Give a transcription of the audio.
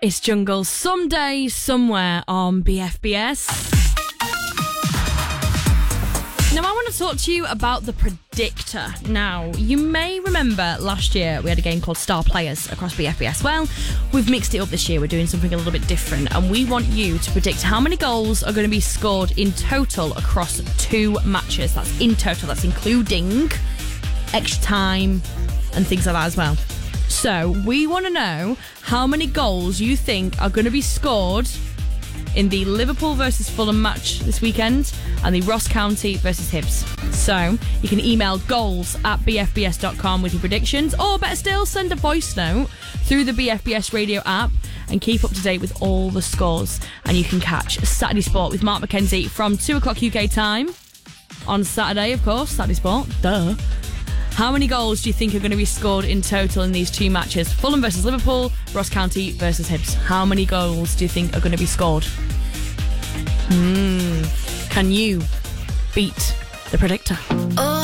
It's Jungle someday, somewhere on BFBS. Now, I want to talk to you about the Predictor. Now, you may remember last year we had a game called Star Players across BFBS. Well, we've mixed it up this year. We're doing something a little bit different, and we want you to predict how many goals are going to be scored in total across 2 matches. That's in total. That's including extra time and things like that as well. So, we want to know how many goals you think are going to be scored in the Liverpool versus Fulham match this weekend and the Ross County versus Hibs. So you can email goals@bfbs.com with your predictions, or better still, send a voice note through the BFBS radio app and keep up to date with all the scores. And you can catch Saturday Sport with Mark McKenzie from 2 o'clock UK time on Saturday, of course. Saturday Sport, duh. How many goals do you think are going to be scored in total in these 2 matches? Fulham versus Liverpool, Ross County versus Hibs. How many goals do you think are going to be scored? Can you beat the Predictor?